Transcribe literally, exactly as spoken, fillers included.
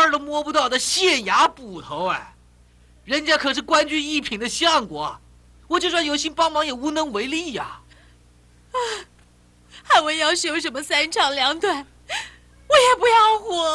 儿都摸不到的县衙捕头哎，人家可是官居一品的相国，我就算有心帮忙也无能为力呀。 啊，汉文要是有什么三长两短，我也不要活。